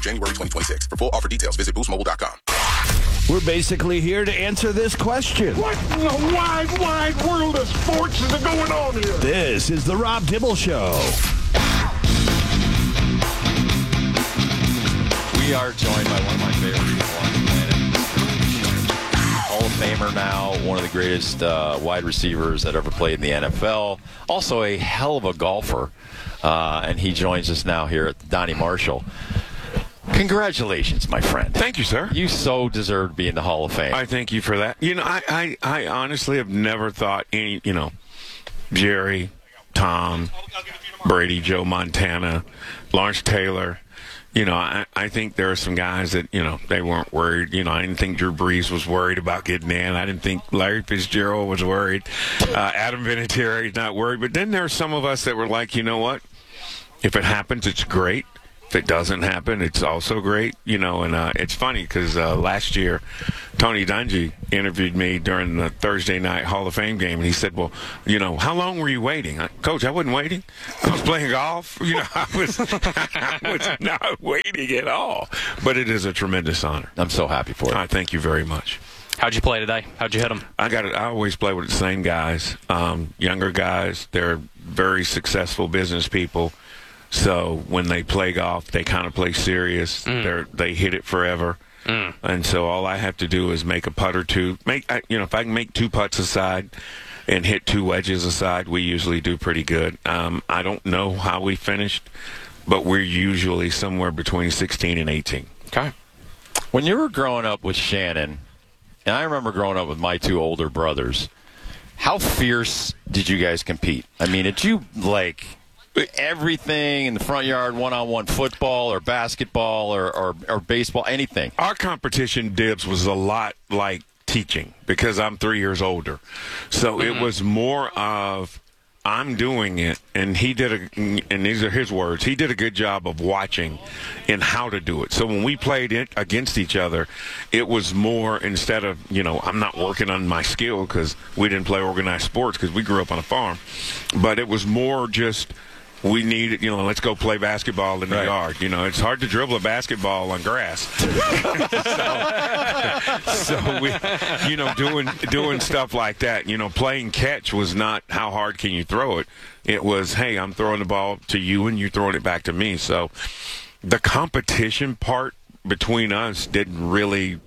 January 2026. For full offer details, visit boostmobile.com. We're basically here to answer this question. What in the wide, wide world of sports is going on here? This is the Rob Dibble Show. We are joined by one of my favorite people on the planet. Hall of Famer now, one of the greatest wide receivers that ever played in the NFL. Also a hell of a golfer. And he joins us now here at Donnie Marshall. Congratulations, my friend. Thank you, sir. You so deserve to be in the Hall of Fame. I thank you for that. You know, I honestly have never thought any, Jerry, Tom, Brady, Joe Montana, Lawrence Taylor. I think there are some guys that, they weren't worried. I didn't think Drew Brees was worried about getting in. I didn't think Larry Fitzgerald was worried. Adam Vinatieri's not worried. But then there are some of us that were like, you know what? If it happens, it's great. If it doesn't happen, it's also great, and it's funny because last year, Tony Dungy interviewed me during the Thursday night Hall of Fame game, and he said, well, how long were you waiting? Coach, I wasn't waiting. I was playing golf. I was not waiting at all. But it is a tremendous honor. I'm so happy for you. Thank you very much. How'd you play today? How'd you hit them? I always play with the same guys, younger guys. They're very successful business people. So when they play golf, they kind of play serious. They hit it forever. And so all I have to do is make a putt or two. If I can make 2 putts aside and hit 2 wedges aside, we usually do pretty good. I don't know how we finished, but we're usually somewhere between 16 and 18. Okay. When you were growing up with Shannon, and I remember growing up with my 2 older brothers, how fierce did you guys compete? I mean, did you, everything in the front yard, one-on-one football or basketball or baseball, anything? Our competition, Dibs, was a lot like teaching because I'm 3 years older. So it was more of I'm doing it, and and these are his words, he did a good job of watching and how to do it. So when we played it against each other, it was more instead of, I'm not working on my skill because we didn't play organized sports because we grew up on a farm. But it was more just we need, let's go play basketball in the yard. It's hard to dribble a basketball on grass. so we, doing stuff like that. Playing catch was not how hard can you throw it. It was, hey, I'm throwing the ball to you and you throwing it back to me. So the competition part between us didn't really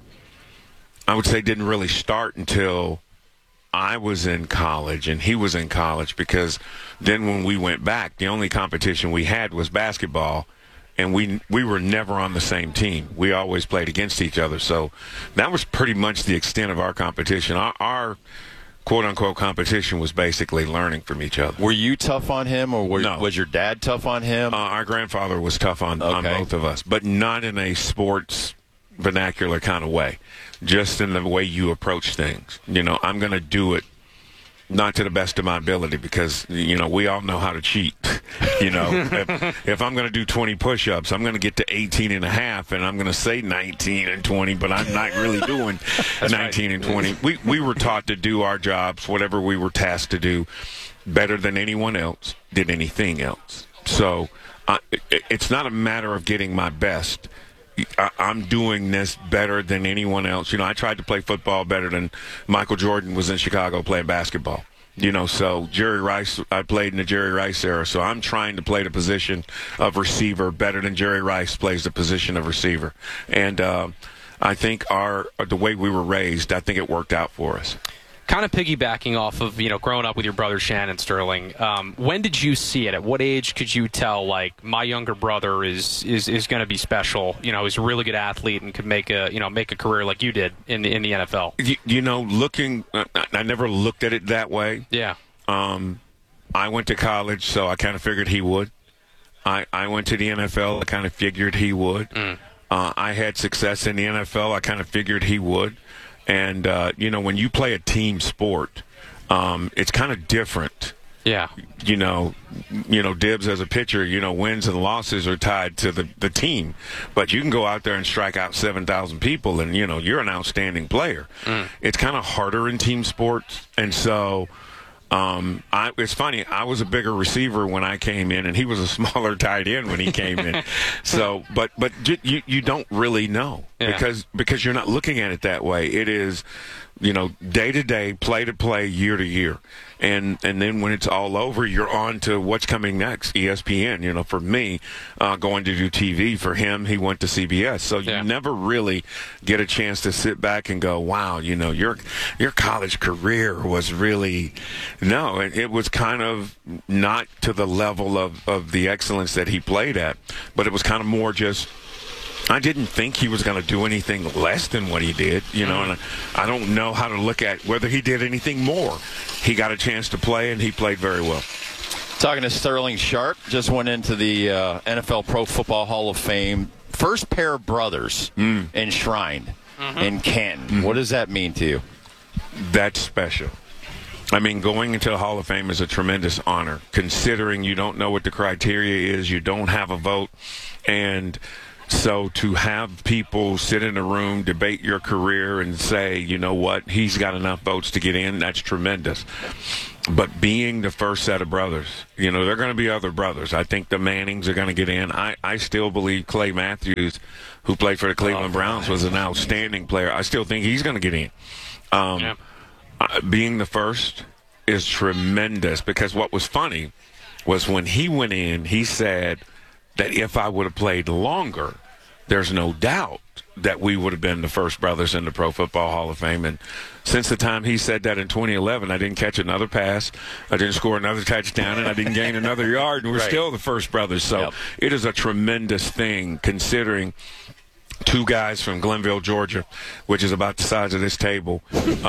start until I was in college and he was in college, because then when we went back, the only competition we had was basketball, and we were never on the same team. We always played against each other. So that was pretty much the extent of our competition. Our quote-unquote competition was basically learning from each other. Were you tough on him, or No. was your dad tough on him? Our grandfather was tough on both of us, but not in a sports vernacular kind of way. Just in the way you approach things. I'm going to do it not to the best of my ability because, we all know how to cheat. If I'm going to do 20 push-ups, I'm going to get to 18 and a half, and I'm going to say 19 and 20, but I'm not really doing 19 and 20. We were taught to do our jobs, whatever we were tasked to do, better than anyone else did anything else. So it's not a matter of getting my best. I'm doing this better than anyone else. I tried to play football better than Michael Jordan was in Chicago playing basketball. So Jerry Rice, I played in the Jerry Rice era, so I'm trying to play the position of receiver better than Jerry Rice plays the position of receiver. And I think the way we were raised, I think it worked out for us. Kind of piggybacking off of, growing up with your brother Shannon Sterling, when did you see it? At what age could you tell, my younger brother is going to be special, he's a really good athlete and could make a career like you did in the NFL? I never looked at it that way. Yeah. I went to college, so I kind of figured he would. I went to the NFL, I kind of figured he would. I had success in the NFL, I kind of figured he would. And, when you play a team sport, it's kind of different. Yeah. Dibs as a pitcher, wins and losses are tied to the team. But you can go out there and strike out 7,000 people and, you're an outstanding player. It's kind of harder in team sports. And so It's funny. I was a bigger receiver when I came in, and he was a smaller tight end when he came in. So, but you don't really know because you're not looking at it that way. It is, day to day, play to play, year to year. And then when it's all over, you're on to what's coming next. ESPN, for me, going to do TV. For him, he went to CBS. So you never really get a chance to sit back and go, wow, your college career was really no. It was kind of not to the level of the excellence that he played at, but it was kind of more just. I didn't think he was going to do anything less than what he did, and I don't know how to look at whether he did anything more. He got a chance to play, and he played very well. Talking to Sterling Sharpe, just went into the NFL Pro Football Hall of Fame. First pair of brothers enshrined in Canton. What does that mean to you? That's special. I mean, going into the Hall of Fame is a tremendous honor, considering you don't know what the criteria is, you don't have a vote, and so to have people sit in a room, debate your career, and say, you know what, he's got enough votes to get in, that's tremendous. But being the first set of brothers, there are going to be other brothers. I think the Mannings are going to get in. I still believe Clay Matthews, who played for the Cleveland Browns, was an outstanding player. I still think he's going to get in. Being the first is tremendous because what was funny was when he went in, he said that if I would have played longer, there's no doubt that we would have been the first brothers in the Pro Football Hall of Fame. And since the time he said that in 2011, I didn't catch another pass, I didn't score another touchdown, and I didn't gain another yard, and we're still the first brothers. So it is a tremendous thing considering two guys from Glenville, Georgia, which is about the size of this table,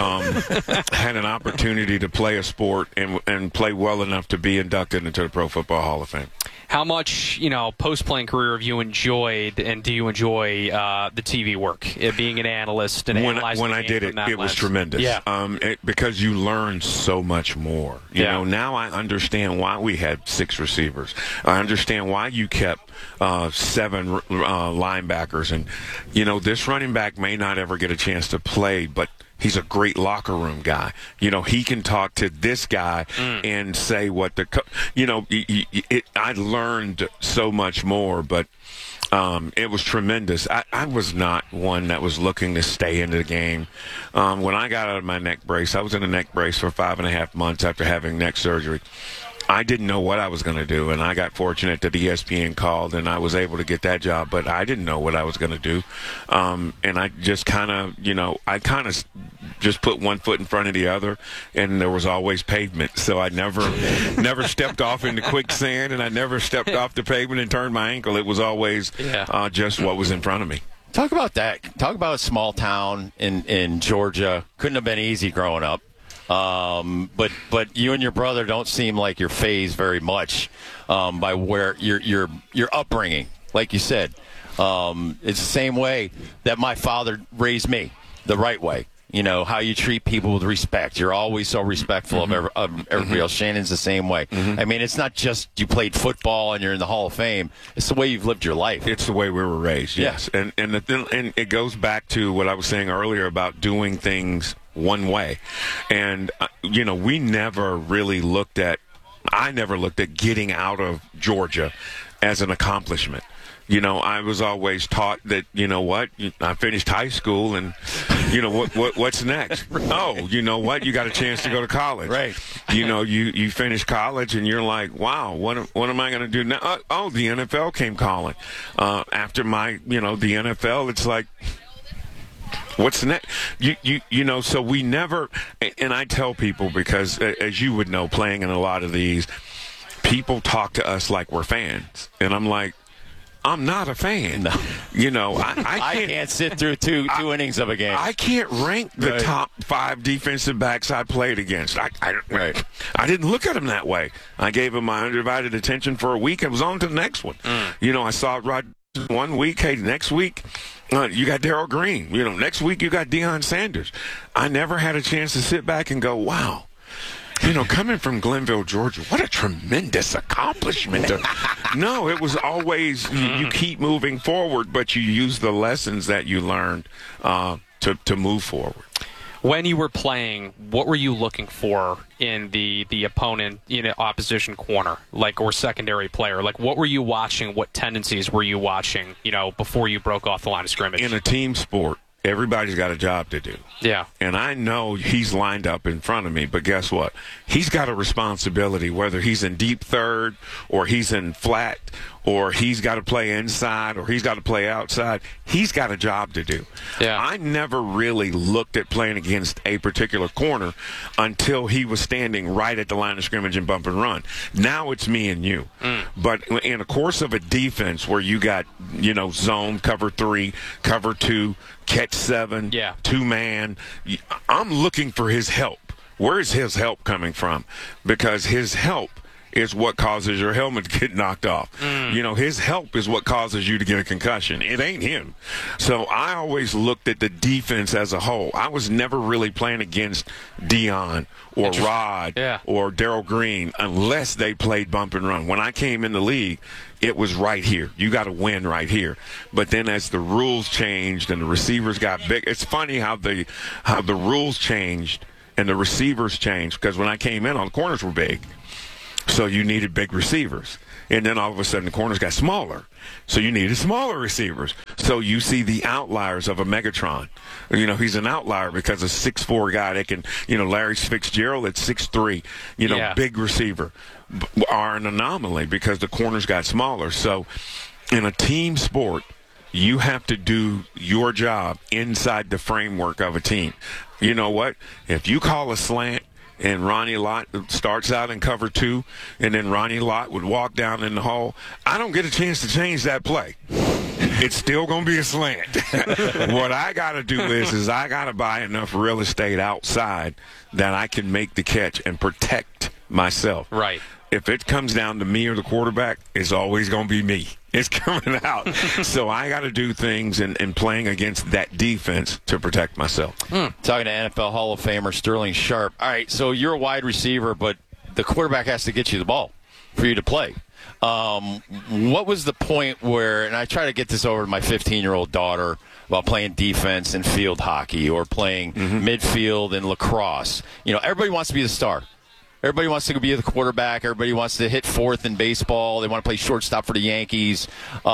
had an opportunity to play a sport and play well enough to be inducted into the Pro Football Hall of Fame. How much, post-playing career have you enjoyed, and do you enjoy the TV work, being an analyst and analyzing when the I game did from it, that it was lens? tremendous. Yeah. Because you learn so much more. You know, now I understand why we had 6 receivers. I understand why you kept 7 linebackers. And, this running back may not ever get a chance to play, but he's a great locker room guy. He can talk to this guy and say what I learned so much more, but it was tremendous. I was not one that was looking to stay into the game. When I got out of my neck brace, I was in a neck brace for 5.5 months after having neck surgery. I didn't know what I was going to do, and I got fortunate that ESPN called, and I was able to get that job, but I didn't know what I was going to do. And I just kind of just put one foot in front of the other, and there was always pavement. So I never stepped off into quicksand, and I never stepped off the pavement and turned my ankle. It was always just what was in front of me. Talk about that. Talk about a small town in Georgia. Couldn't have been easy growing up. But you and your brother don't seem like you're phased very much by where your upbringing. Like you said, it's the same way that my father raised me, the right way. How you treat people with respect. You're always so respectful of everybody else. Shannon's the same way. I mean, it's not just you played football and you're in the Hall of Fame. It's the way you've lived your life. It's the way we were raised, yes. Yeah. And it goes back to what I was saying earlier about doing things one way. And, we never really I never looked at getting out of Georgia as an accomplishment. I was always taught that, I finished high school and, what's next? Oh, you know what? You got a chance to go to college. Right. You finish college and you're like, wow, what am I going to do now? The NFL came calling. After the NFL, it's like, what's next? So we never, and I tell people because, as you would know, playing in a lot of these, people talk to us like we're fans. And I'm like, I'm not a fan. No. I can't sit through two innings of a game. I can't rank the top 5 defensive backs I played against. I didn't look at them that way. I gave them my undivided attention for a week and was on to the next one. I saw Rod one week. Hey, next week, you got Darrell Green. Next week you got Deion Sanders. I never had a chance to sit back and go, wow. Coming from Glenville, Georgia, what a tremendous accomplishment. No, it was always you keep moving forward, but you use the lessons that you learned to move forward. When you were playing, what were you looking for in the opponent, opposition corner, or secondary player? What were you watching? What tendencies were you watching, before you broke off the line of scrimmage? In a team sport, everybody's got a job to do. Yeah. And I know he's lined up in front of me, but guess what? He's got a responsibility, whether he's in deep third or he's in flat or he's got to play inside or he's got to play outside. He's got a job to do. Yeah. I never really looked at playing against a particular corner until he was standing right at the line of scrimmage and bump and run. Now it's me and you. But in the course of a defense where you got, zone, cover 3, cover 2, catch 7, 2-man, I'm looking for his help. Where is his help coming from? Because his help is what causes your helmet to get knocked off. His help is what causes you to get a concussion. It ain't him. So I always looked at the defense as a whole. I was never really playing against Dion or Rod or Darryl Green unless they played bump and run. When I came in the league, it was right here. You got to win right here. But then as the rules changed and the receivers got big, it's funny how the rules changed and the receivers changed, because when I came in, all the corners were big. So you needed big receivers. And then all of a sudden the corners got smaller. So you needed smaller receivers. So you see the outliers of a Megatron. He's an outlier because a 6'4" guy that can, Larry Fitzgerald at 6'3", big receiver, are an anomaly because the corners got smaller. So in a team sport, you have to do your job inside the framework of a team. You know what? If you call a slant, and Ronnie Lott starts out in cover 2, and then Ronnie Lott would walk down in the hole, I don't get a chance to change that play. It's still going to be a slant. What I got to do is I got to buy enough real estate outside that I can make the catch and protect myself. Right. If it comes down to me or the quarterback, it's always going to be me. It's coming out. So I got to do things in playing against that defense to protect myself. Talking to NFL Hall of Famer Sterling Sharpe. All right, so you're a wide receiver, but the quarterback has to get you the ball for you to play. What was the point where, and I try to get this over to my 15-year-old daughter while playing defense in field hockey or playing midfield in lacrosse. Everybody wants to be the star. Everybody wants to be the quarterback. Everybody wants to hit fourth in baseball. They want to play shortstop for the Yankees.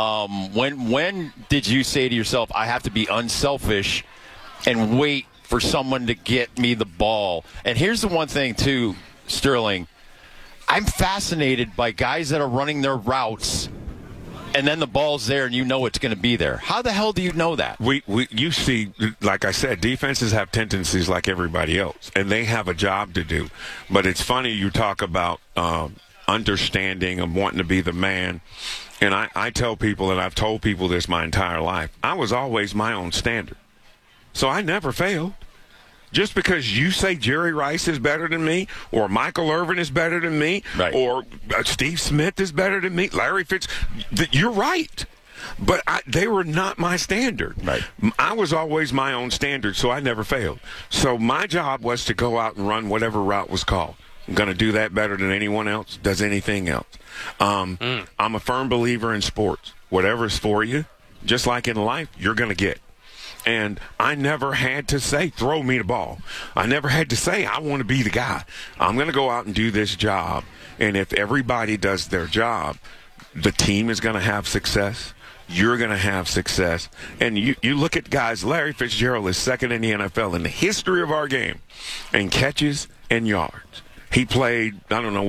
When did you say to yourself, I have to be unselfish and wait for someone to get me the ball? And here's the one thing, too, Sterling. I'm fascinated by guys that are running their routes, and then the ball's there, and it's going to be there. How the hell do you know that? You see, like I said, defenses have tendencies like everybody else, and they have a job to do. But it's funny you talk about understanding and wanting to be the man. And I tell people, and I've told people this my entire life, I was always my own standard. So I never failed. Just because you say Jerry Rice is better than me, or Michael Irvin is better than me, or Steve Smith is better than me, Larry Fitz, you're right. But they were not my standard. Right. I was always my own standard, so I never failed. So my job was to go out and run whatever route was called. I'm going to do that better than anyone else does anything else. I'm a firm believer in sports. Whatever's for you, just like in life, you're going to get. And I never had to say, throw me the ball. I never had to say, I want to be the guy. I'm going to go out and do this job. And if everybody does their job, the team is going to have success. You're going to have success. And you look at guys, Larry Fitzgerald is second in the NFL in the history of our game in catches and yards. He played,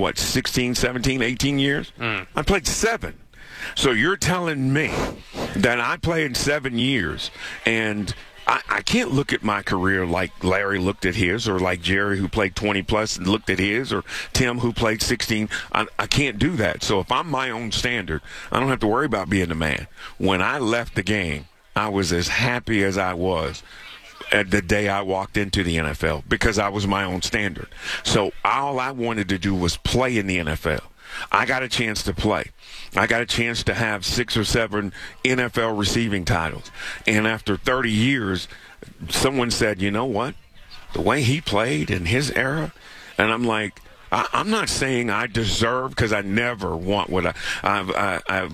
16, 17, 18 years? I played 7. So you're telling me that I played 7 years, and I can't look at my career like Larry looked at his, or like Jerry, who played 20-plus and looked at his, or Tim, who played 16. I can't do that. So if I'm my own standard, I don't have to worry about being the man. When I left the game, I was as happy as I was at the day I walked into the NFL because I was my own standard. So all I wanted to do was play in the NFL. I got a chance to play. I got a chance to have 6 or 7 NFL receiving titles. And after 30 years, someone said, you know what? The way he played in his era, and I'm like, I'm not saying I deserve, because I never want what I've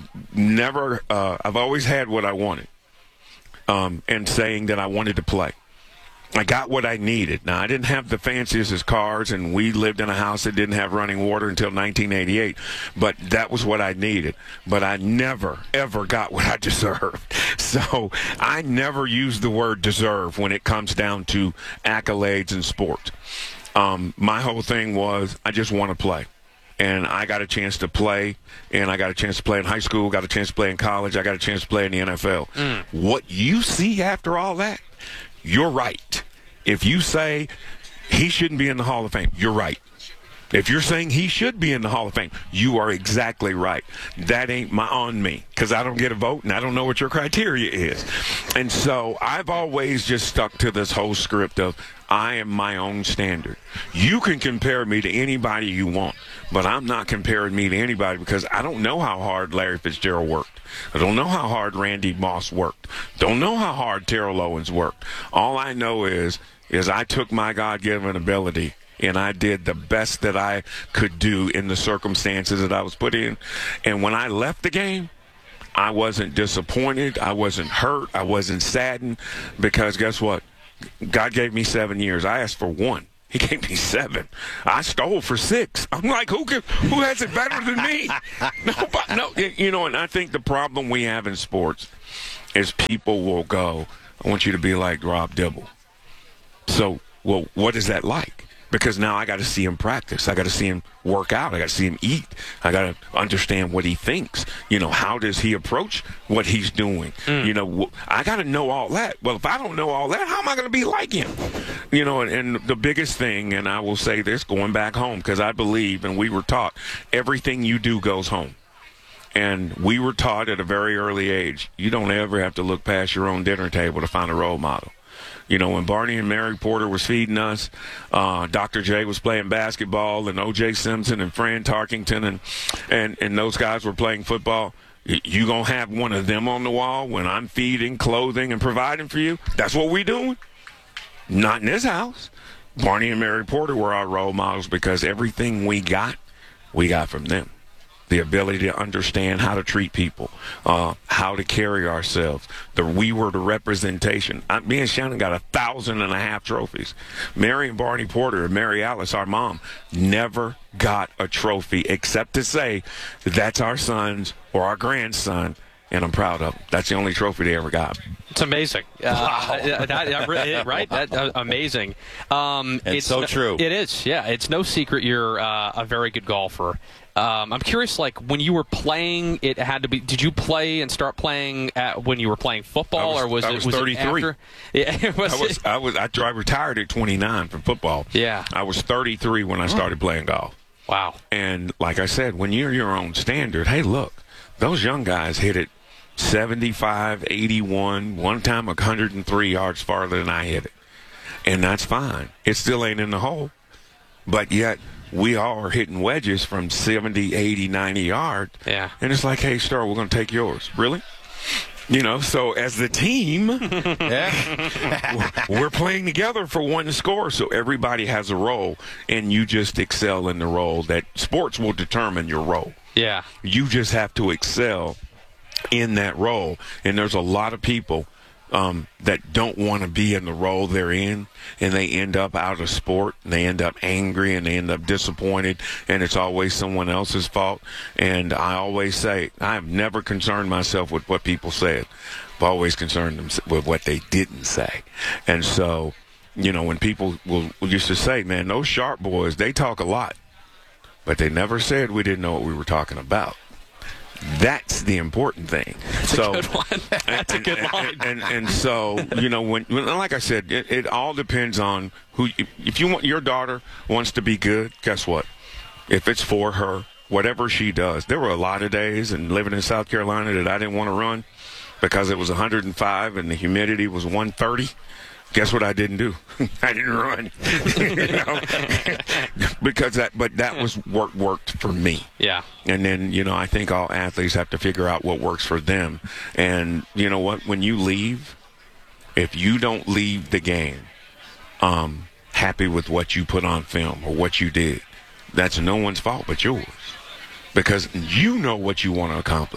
always had what I wanted, and saying that I wanted to play. I got what I needed. Now, I didn't have the fanciest cars, and we lived in a house that didn't have running water until 1988, but that was what I needed. But I never, ever got what I deserved. So I never use the word deserve when it comes down to accolades in sports. My whole thing was I just want to play. And I got a chance to play, and I got a chance to play in high school, got a chance to play in college, I got a chance to play in the NFL. What you see after all that, you're right. If you say he shouldn't be in the Hall of Fame, you're right. If you're saying he should be in the Hall of Fame, you are exactly right. That ain't on me, because I don't get a vote, and I don't know what your criteria is. And so I've always just stuck to this whole script of I am my own standard. You can compare me to anybody you want, but I'm not comparing me to anybody because I don't know how hard Larry Fitzgerald worked. I don't know how hard Randy Moss worked. Don't know how hard Terrell Owens worked. All I know is I took my God-given ability and I did the best that I could do in the circumstances that I was put in. And when I left the game, I wasn't disappointed. I wasn't hurt. I wasn't saddened because guess what? God gave me 7 years. I asked for 1. He gave me 7. I stole for 6. I'm like, who has it better than me? No, you know, and I think the problem we have in sports is people will go, I want you to be like Rob Dibble. So, well, what is that like? Because now I got to see him practice. I got to see him work out. I got to see him eat. I got to understand what he thinks. You know, how does he approach what he's doing? You know, I got to know all that. Well, if I don't know all that, how am I going to be like him? You know, and the biggest thing, and I will say this, going back home, because I believe, and we were taught, everything you do goes home. And we were taught at a very early age, you don't ever have to look past your own dinner table to find a role model. You know, when Barney and Mary Porter was feeding us, Dr. J was playing basketball, and O.J. Simpson and Fran Tarkington and those guys were playing football. You going to have one of them on the wall when I'm feeding, clothing, and providing for you? That's what we doing? Not in this house. Barney and Mary Porter were our role models because everything we got from them. The ability to understand how to treat people, how to carry ourselves. We were the representation. Me and Shannon got 1,500 trophies. Mary and Barney Porter and Mary Alice, our mom, never got a trophy except to say that's our son's or our grandson, and I'm proud of them. That's the only trophy they ever got. It's amazing. Wow. Right? Amazing. It's so true. It is, yeah. It's no secret you're a very good golfer. I'm curious, like, when you were playing, it had to be, did you play and start playing when you were playing football, or was it 33. I retired at 29 from football. Yeah. I was 33 when I started playing golf. Wow. And like I said, when you're your own standard, hey, look, those young guys hit it 75, 81, one time 103 yards farther than I hit it. And that's fine. It still ain't in the hole. But yet, we all are hitting wedges from 70, 80, 90 yards. Yeah. And it's like, hey, Star, we're going to take yours. Really? You know, so as the team, we're playing together for one score. So everybody has a role, and you just excel in the role. That sports will determine your role. Yeah. You just have to excel in that role. And there's a lot of people that don't want to be in the role they're in, and they end up out of sport, and they end up angry, and they end up disappointed, and it's always someone else's fault. And I always say, I have never concerned myself with what people said. I've always concerned them with what they didn't say. And so, you know, when people used to say, man, those Sharp boys, they talk a lot, but they never said we didn't know what we were talking about. That's the important thing. That's a good one. That's a good line. And so, you know, when like I said, it all depends on who. If you want, your daughter wants to be good, guess what? If it's for her, whatever she does. There were a lot of days and living in South Carolina that I didn't want to run because it was 105 and the humidity was 130. Guess what I didn't do? I didn't run. You know? Because that was worked for me. Yeah. And then, you know, I think all athletes have to figure out what works for them. And you know what? When you leave, if you don't leave the game happy with what you put on film or what you did, that's no one's fault but yours. Because you know what you want to accomplish.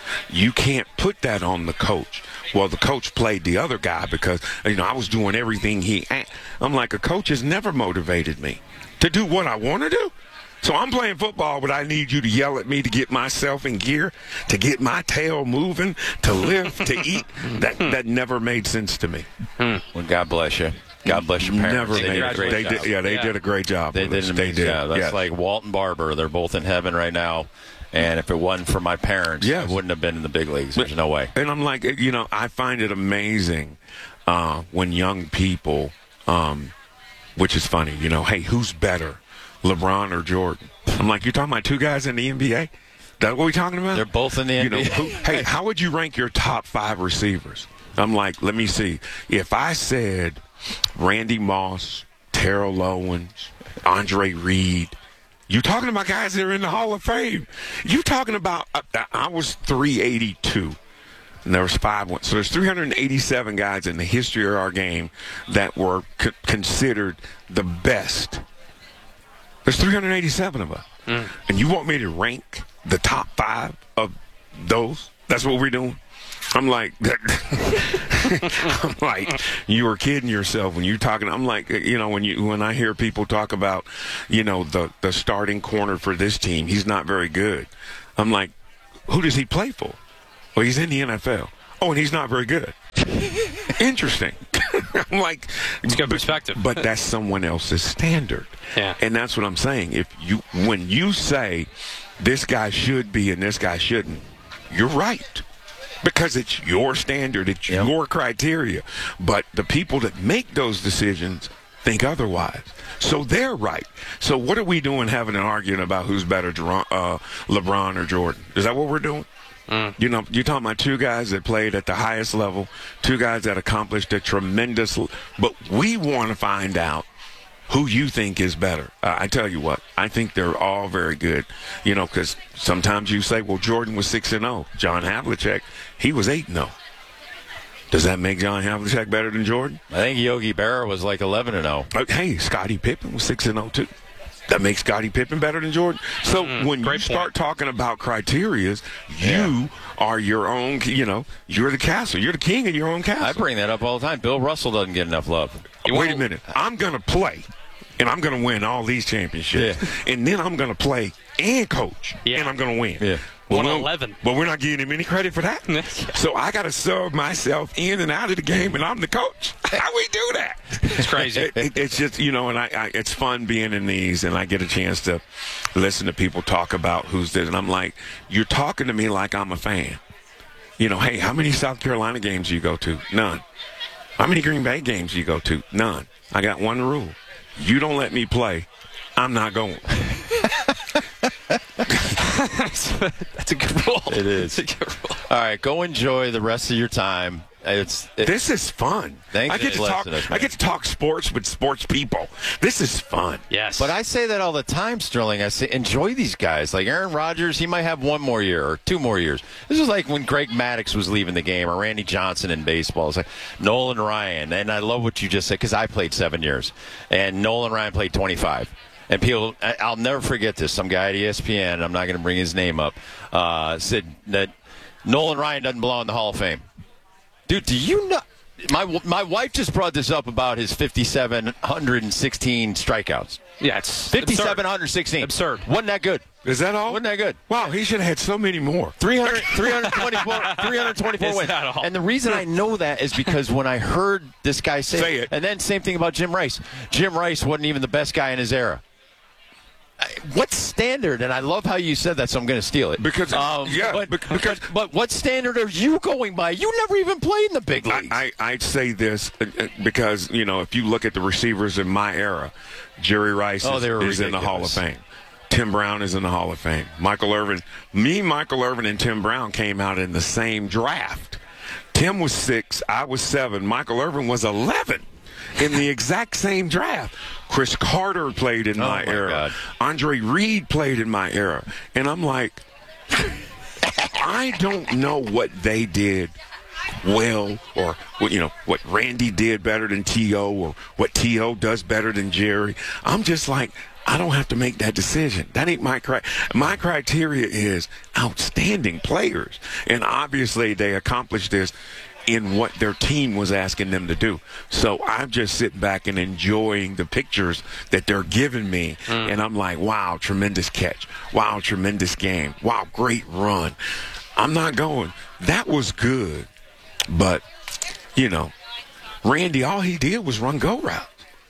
You can't put that on the coach. Well, the coach played the other guy because, I was doing everything I'm like, a coach has never motivated me to do what I want to do. So I'm playing football, but I need you to yell at me to get myself in gear, to get my tail moving, to live, to eat. That never made sense to me. Well, God bless you. God bless your parents. Never made it. They did a great job. They did an amazing job. That's like Walt and Barber. They're both in heaven right now. And if it wasn't for my parents, I wouldn't have been in the big leagues. There's no way. And I'm like, I find it amazing when young people, which is funny, hey, who's better, LeBron or Jordan? I'm like, you're talking about two guys in the NBA? That's what we're talking about? They're both in the NBA. Hey, how would you rank your top 5 receivers? I'm like, let me see. If I said Randy Moss, Terrell Owens, Andre Reed, you talking about guys that are in the Hall of Fame. You talking about, I was 382, and there was 5. So there's 387 guys in the history of our game that were considered the best. There's 387 of us. And you want me to rank the top 5 of those? That's what we're doing? I'm like, you were kidding yourself when you're talking. I'm like, when I hear people talk about, the starting corner for this team, he's not very good. I'm like, who does he play for? Well, he's in the NFL. Oh, and he's not very good. Interesting. I'm like, it's good perspective. But that's someone else's standard. Yeah. And that's what I'm saying. When you say this guy should be and this guy shouldn't, you're right. Because it's your standard, it's your criteria. But the people that make those decisions think otherwise. So they're right. So what are we doing having an argument about who's better, LeBron or Jordan? Is that what we're doing? You're talking about two guys that played at the highest level, two guys that accomplished a tremendous, but we want to find out who you think is better. I tell you what, I think they're all very good, because sometimes you say, well, Jordan was 6-0. John Havlicek, he was 8-0. Does that make John Havlicek better than Jordan? I think Yogi Berra was like 11-0. Hey, Scottie Pippen was 6-0 too. That makes Scottie Pippen better than Jordan. So when you start talking about criterias, you are your own, you're the castle. You're the king of your own castle. I bring that up all the time. Bill Russell doesn't get enough love. Wait a minute. I'm going to play, and I'm going to win all these championships. Yeah. And then I'm going to play and coach, and I'm going to win. Yeah. 111. But we're not giving him any credit for that. So I got to sub myself in and out of the game, and I'm the coach. How we do that? It's crazy. It's just, and it's fun being in these, and I get a chance to listen to people talk about who's this. And I'm like, you're talking to me like I'm a fan. Hey, how many South Carolina games do you go to? None. How many Green Bay games do you go to? None. I got one rule. You don't let me play, I'm not going. That's a good rule. It is. It's a good rule. All right, go enjoy the rest of your time. This is fun. I get to talk sports with sports people. This is fun. Yes. But I say that all the time, Sterling. I say enjoy these guys. Like Aaron Rodgers, he might have 1 more year or 2 more years. This is like when Greg Maddux was leaving the game or Randy Johnson in baseball. It's like Nolan Ryan. And I love what you just said because I played 7 years. And Nolan Ryan played 25. And people, I'll never forget this. Some guy at ESPN, I'm not going to bring his name up, said that Nolan Ryan doesn't belong in the Hall of Fame. Dude, do you know? My wife just brought this up about his 5,716 strikeouts. Yeah, it's 5,716. Absurd. Wasn't that good? Is that all? Wasn't that good? Wow, he should have had so many more. 324 wins. And the reason I know that is because when I heard this guy say it, and then same thing about Jim Rice. Jim Rice wasn't even the best guy in his era. What standard? And I love how you said that, so I'm going to steal it. But what standard are you going by? You never even played in the big leagues. I'd say this because, if you look at the receivers in my era, Jerry Rice is in the Hall of Fame. Tim Brown is in the Hall of Fame. Michael Irvin, and Tim Brown came out in the same draft. Tim was 6, I was 7, Michael Irvin was 11. In the exact same draft. Chris Carter played in my era. God. Andre Reed played in my era. And I'm like, I don't know what they did well or, what Randy did better than T.O. or what T.O. does better than Jerry. I'm just like, I don't have to make that decision. That ain't my my criteria is outstanding players. And obviously they accomplished this in what their team was asking them to do. So I'm just sitting back and enjoying the pictures that they're giving me. And I'm like, wow, tremendous catch. Wow, tremendous game. Wow, great run. I'm not going, that was good. But, you know, Randy, all he did was run go routes.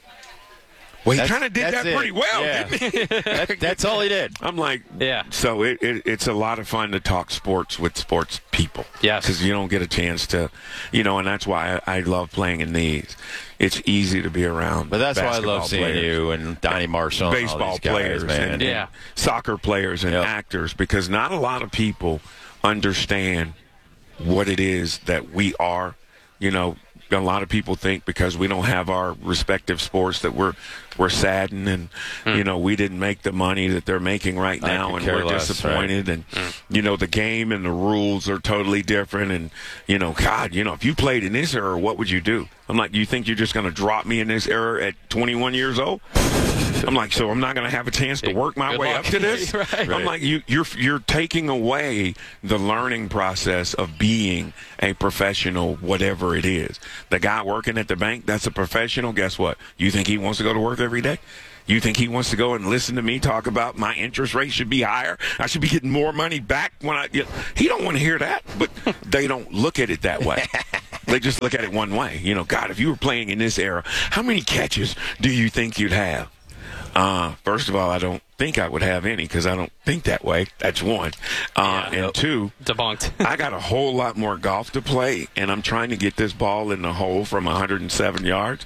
Well, he kind of did that pretty well, didn't he? That's all he did. I'm like, yeah. So it's a lot of fun to talk sports with sports people. Yes. Because you don't get a chance to, you know, and that's why I love playing in these. It's easy to be around. But that's why I love seeing you and Donnie Marshall and baseball all these guys, players, man. and soccer players and actors, because not a lot of people understand what it is that we are. You know, a lot of people think because we don't have our respective sports that we're saddened and you know, we didn't make the money that they're making right now, and we're disappointed, right? And you know, the game and the rules are totally different, and you know, God, you know, if you played in this era, what would you do? I'm like, you think you're just going to drop me in this era at 21 years old? I'm like, so I'm not going to have a chance to work my way up to this? Right. I'm like, you're taking away the learning process of being a professional, whatever it is. The guy working at the bank, that's a professional. Guess what? You think he wants to go to work every day? You think he wants to go and listen to me talk about my interest rate should be higher? I should be getting more money back when he don't want to hear that, but they don't look at it that way. They just look at it one way. You know, God, if you were playing in this era, how many catches do you think you'd have? First of all, I don't think I would have any because I don't think that way. That's one. And two, debunked. I got a whole lot more golf to play, and I'm trying to get this ball in the hole from 107 yards.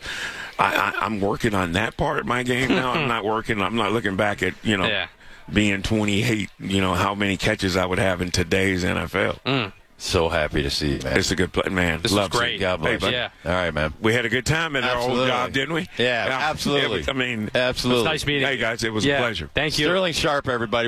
I'm working on that part of my game now. I'm not looking back at, you know, being 28, you know, how many catches I would have in today's NFL. So happy to see you, man. It's a good play, man. This was great. God bless. Hey, yeah. All right, man. We had a good time in our old job, didn't we? Yeah, absolutely. Absolutely. It's nice meeting you. Hey, guys, it was a pleasure. Thank you. Sterling Sharp, everybody.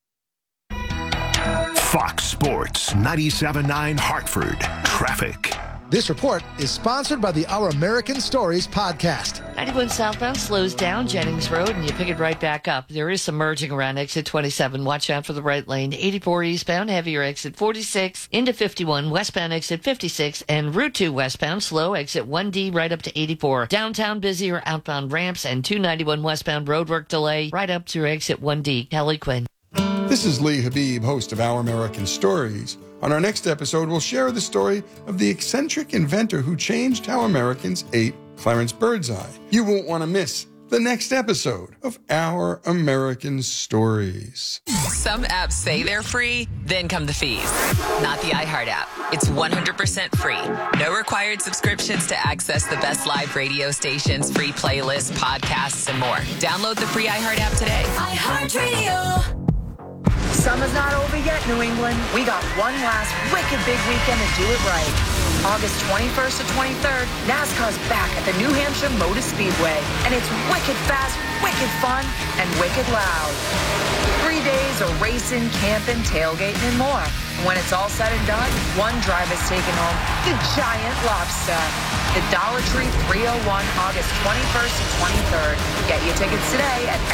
Fox Sports 97.9 Hartford. Traffic. This report is sponsored by the Our American Stories podcast. 91 southbound slows down Jennings Road, and you pick it right back up. There is some merging around exit 27. Watch out for the right lane. 84 eastbound, heavier exit 46 into 51, westbound exit 56, and Route 2 westbound slow exit 1D right up to 84. Downtown busier outbound ramps and 291 westbound roadwork delay right up to exit 1D. Kelly Quinn. This is Lee Habib, host of Our American Stories. On our next episode, we'll share the story of the eccentric inventor who changed how Americans ate, Clarence Birdseye. You won't want to miss the next episode of Our American Stories. Some apps say they're free, then come the fees. Not the iHeart app. It's 100% free. No required subscriptions to access the best live radio stations, free playlists, podcasts, and more. Download the free iHeart app today. iHeartRadio. Summer's not over yet, New England. We got one last wicked big weekend to do it right. August 21st to 23rd, NASCAR's back at the New Hampshire Motor Speedway. And it's wicked fast, wicked fun, and wicked loud. 3 days of racing, camping, tailgating, and more. And when it's all said and done, one driver's taking home the giant lobster. The Dollar Tree 301, August 21st to 23rd. Get your tickets today at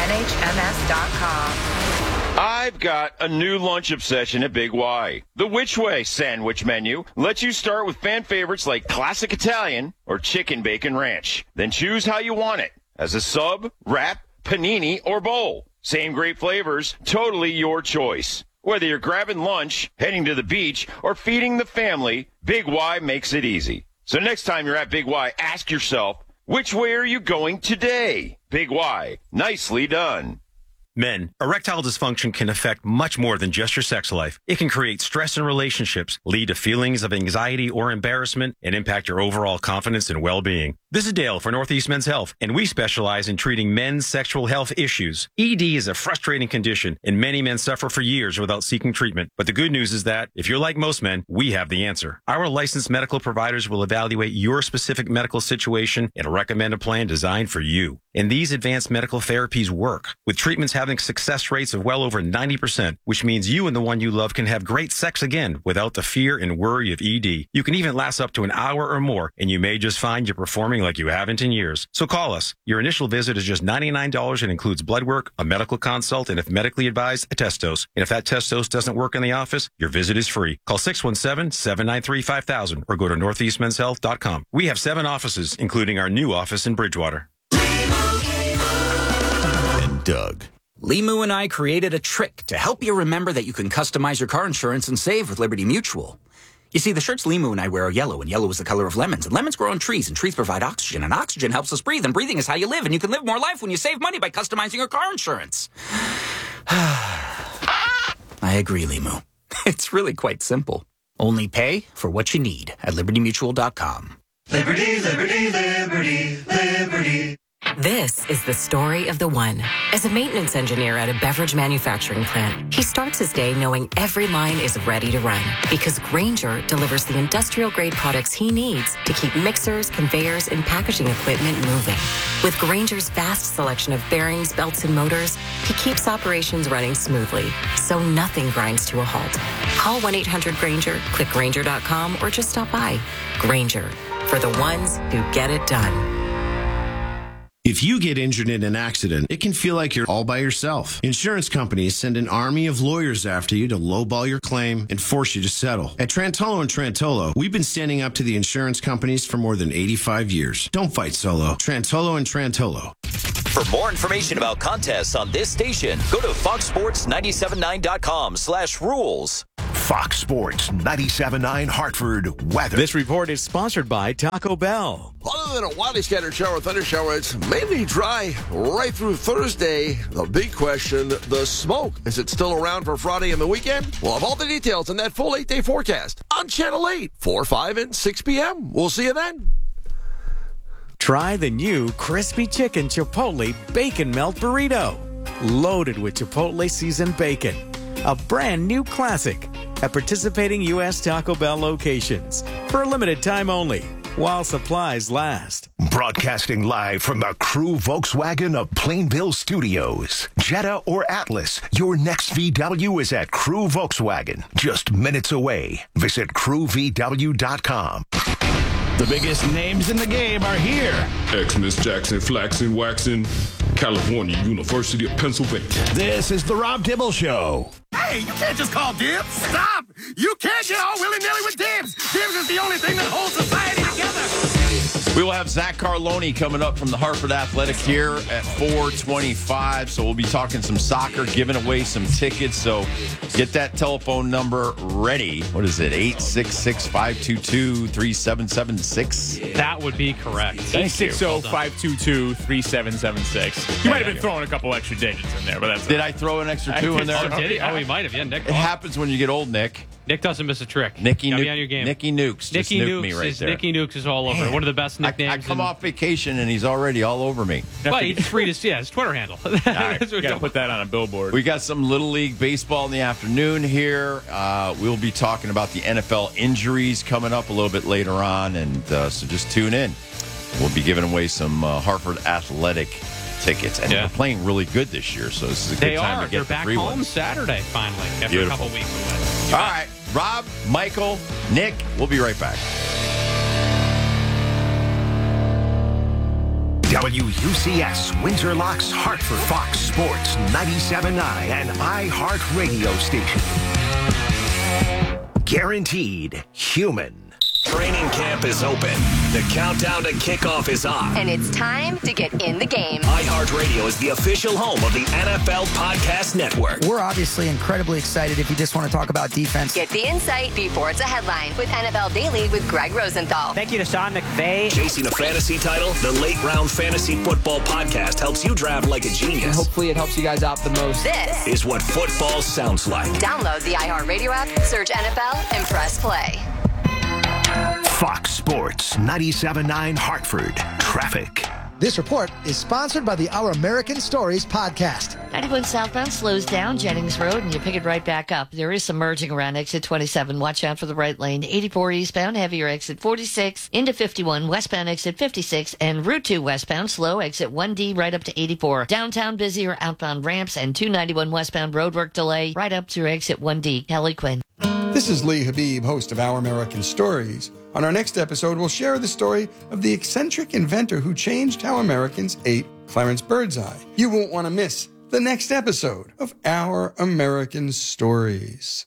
nhms.com. I've got a new lunch obsession at Big Y. The Which Way sandwich menu lets you start with fan favorites like classic Italian or chicken bacon ranch. Then choose how you want it, as a sub, wrap, panini, or bowl. Same great flavors, totally your choice. Whether you're grabbing lunch, heading to the beach, or feeding the family, Big Y makes it easy. So next time you're at Big Y, ask yourself, which way are you going today? Big Y, nicely done. Men, erectile dysfunction can affect much more than just your sex life. It can create stress in relationships, lead to feelings of anxiety or embarrassment, and impact your overall confidence and well-being. This is Dale for Northeast Men's Health, and we specialize in treating men's sexual health issues. ED is a frustrating condition, and many men suffer for years without seeking treatment. But the good news is that, if you're like most men, we have the answer. Our licensed medical providers will evaluate your specific medical situation and recommend a plan designed for you. And these advanced medical therapies work, with treatments having success rates of well over 90%, which means you and the one you love can have great sex again without the fear and worry of ED. You can even last up to an hour or more, and you may just find you're performing like you haven't in years. So call us. Your initial visit is just $99 and includes blood work, a medical consult, and if medically advised, a test dose. And if that test dose doesn't work in the office, your visit is free. Call 617-793-5000 or go to northeastmenshealth.com. We have 7 offices, including our new office in Bridgewater. And Doug. Limu and I created a trick to help you remember that you can customize your car insurance and save with Liberty Mutual. You see, the shirts Limu and I wear are yellow, and yellow is the color of lemons, and lemons grow on trees, and trees provide oxygen, and oxygen helps us breathe, and breathing is how you live, and you can live more life when you save money by customizing your car insurance. I agree, Limu. It's really quite simple. Only pay for what you need at libertymutual.com. Liberty, liberty, liberty, liberty. This is the story of the one. As a maintenance engineer at a beverage manufacturing plant, he starts his day knowing every line is ready to run because Grainger delivers the industrial-grade products he needs to keep mixers, conveyors, and packaging equipment moving. With Grainger's vast selection of bearings, belts, and motors, he keeps operations running smoothly, so nothing grinds to a halt. Call 1-800-GRAINGER, click Grainger.com, or just stop by. Grainger, for the ones who get it done. If you get injured in an accident, it can feel like you're all by yourself. Insurance companies send an army of lawyers after you to lowball your claim and force you to settle. At Trantolo & Trantolo, we've been standing up to the insurance companies for more than 85 years. Don't fight solo. Trantolo & Trantolo. For more information about contests on this station, go to foxsports979.com/rules. Fox Sports 97.9 Hartford weather. This report is sponsored by Taco Bell. Other than a widely scattered shower or thunder shower, it's mainly dry right through Thursday. The big question, the smoke. Is it still around for Friday and the weekend? We'll have all the details in that full 8-day forecast on Channel 8, 4, 5, and 6 p.m. We'll see you then. Try the new Crispy Chicken Chipotle Bacon Melt Burrito. Loaded with Chipotle seasoned bacon. A brand new classic at participating U.S. Taco Bell locations for a limited time only while supplies last. Broadcasting live from the Crew Volkswagen of Plainville Studios. Jetta or Atlas, your next VW is at Crew Volkswagen. Just minutes away. Visit crewvw.com. The biggest names in the game are here. Xmas Jackson, Flaxen, Waxen, California, University of Pennsylvania. This is the Rob Dibble Show. Hey, you can't just call dibs. Stop! You can't get all willy-nilly with dibs. Dibs is the only thing that holds society together. We will have Zach Carloni coming up from the Hartford Athletic here at 4:25. So we'll be talking some soccer, giving away some tickets. So get that telephone number ready. What is it? 866-522-3776. That would be correct. 860-522-3776. You might have been throwing a couple extra digits in there, but that's. Did I throw an extra 2 in there? Oh, did he? Oh, he might have. Yeah, Nick. It happens when you get old, Nick. Nick doesn't miss a trick. Nicky Nukes. On your game. Nicky Nukes. Nicky Nuked Nukes me right there. Nicky Nukes is all over. Man, one of the best nicknames. I come off vacation and he's already all over me. But he's free to his Twitter handle. All right, we got to put that on a billboard. We got some Little League baseball in the afternoon here. We'll be talking about the NFL injuries coming up a little bit later on, and so just tune in. We'll be giving away some Hartford Athletic tickets, and they're playing really good this year, so this is a good time to get They're back free home ones. Saturday, finally, after Beautiful. a couple weeks away. All right, Rob, Michael, Nick, we'll be right back. WUCS, Windsor Locks, Hartford, Fox Sports 97.9 and iHeartRadio station. Guaranteed human. Training camp is open. The countdown to kickoff is on. And it's time to get in the game. iHeartRadio is the official home of the NFL Podcast Network. We're obviously incredibly excited if you just want to talk about defense. Get the insight before it's a headline with NFL Daily with Greg Rosenthal. Thank you to Sean McVay. Chasing a fantasy title, the Late Round Fantasy Football Podcast helps you draft like a genius. And hopefully it helps you guys out the most. This is what football sounds like. Download the iHeartRadio app, search NFL, and press play. Fox Sports 97.9 Hartford. Traffic. This report is sponsored by the Our American Stories podcast. 91 southbound slows down Jennings Road, and you pick it right back up. There is some merging around exit 27. Watch out for the right lane. 84 eastbound, heavier exit 46 into 51, westbound exit 56, and Route 2 westbound, slow exit 1D right up to 84. Downtown busier outbound ramps and 291 westbound roadwork delay right up through exit 1D. Kelly Quinn. This is Lee Habib, host of Our American Stories. On our next episode, we'll share the story of the eccentric inventor who changed how Americans ate, Clarence Birdseye. You won't want to miss the next episode of Our American Stories.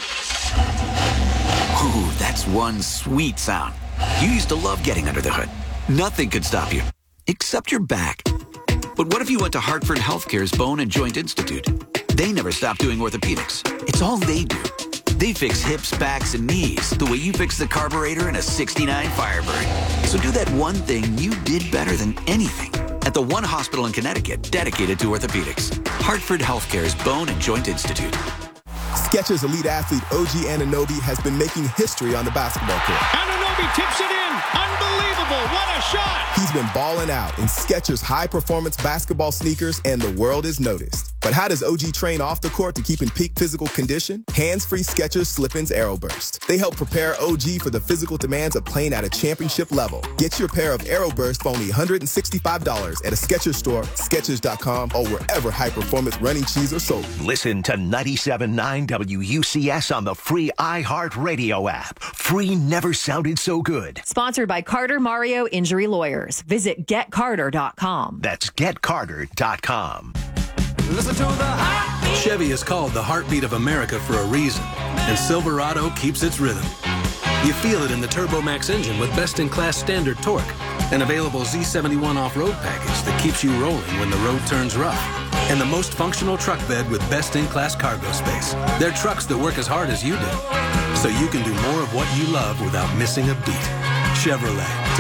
Ooh, that's one sweet sound. You used to love getting under the hood. Nothing could stop you, except your back. But what if you went to Hartford Healthcare's Bone and Joint Institute? They never stopped doing orthopedics. It's all they do. They fix hips, backs, and knees the way you fix the carburetor in a 69 Firebird. So do that one thing you did better than anything at the one hospital in Connecticut dedicated to orthopedics. Hartford Healthcare's Bone and Joint Institute. Skechers elite athlete OG Anunoby has been making history on the basketball court. Anunoby tips it in. Unbelievable. What a shot. He's been balling out in Skechers high-performance basketball sneakers, and the world is noticed. But how does OG train off the court to keep in peak physical condition? Hands-free Skechers Slip-ins Aeroburst. They help prepare OG for the physical demands of playing at a championship level. Get your pair of Aeroburst for only $165 at a Skechers store, Skechers.com, or wherever high-performance running shoes are sold. Listen to 97.9 WUCS on the free iHeartRadio app. Free never sounded so good. Sponsored by Carter Mario Injury Lawyers. Visit GetCarter.com. That's GetCarter.com. Listen to the heartbeat. Chevy is called the heartbeat of America for a reason, and Silverado keeps its rhythm. You feel it in the TurboMax engine with best-in-class standard torque, an available Z71 off-road package that keeps you rolling when the road turns rough, and the most functional truck bed with best-in-class cargo space. They're trucks that work as hard as you do, so you can do more of what you love without missing a beat. Chevrolet.